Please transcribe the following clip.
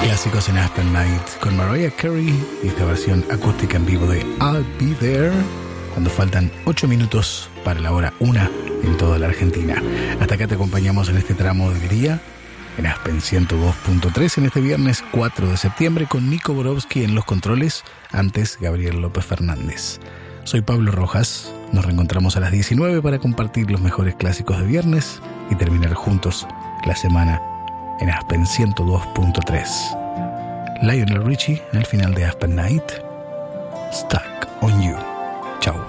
Clásicos en Aspen Night con Mariah Carey y esta versión acústica en vivo de I'll Be There cuando faltan 8 minutos para la hora 1 en toda la Argentina. Hasta acá te acompañamos en este tramo del día en Aspen 102.3 en este viernes 4 de septiembre con Nico Borowski en los controles, antes Gabriel López Fernández. Soy Pablo Rojas, nos reencontramos a las 19 para compartir los mejores clásicos de viernes y terminar juntos la semana en Aspen 102.3. Lionel Richie al final de Aspen Night, Stuck on You. Chao.